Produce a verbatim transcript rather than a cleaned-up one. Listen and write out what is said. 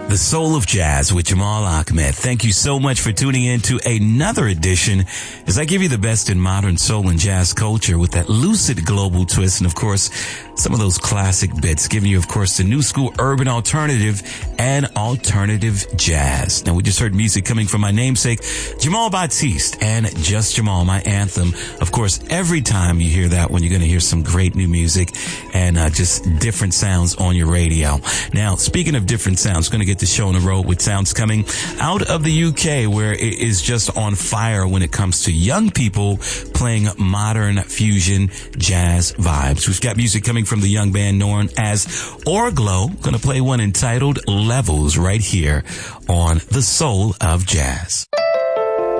The Soul of Jazz with Jamal Ahmed. Thank you so much for tuning in to another edition as I give you the best in modern soul and jazz culture with that lucid global twist and, of course, some of those classic bits, giving you, of course, the new school urban alternative and alternative jazz. Now, we just heard music coming from my namesake, Jamal Baptiste, and Just Jamal, my anthem. Of course, every time you hear that one, you're going to hear some great new music and uh, just different sounds on your radio. Now, speaking of different sounds, going to get the show on the road with sounds coming out of the U K, where it is just on fire when it comes to young people playing modern fusion jazz vibes. We've got music coming from the young band known as Orglow. Going to play one entitled Levels right here on The Soul of Jazz.